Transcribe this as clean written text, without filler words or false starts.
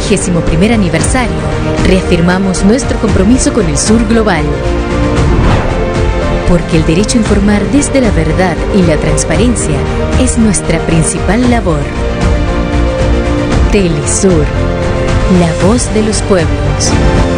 31º aniversario, reafirmamos nuestro compromiso con el Sur Global. Porque el derecho a informar desde la verdad y la transparencia es nuestra principal labor. Telesur, la voz de los pueblos.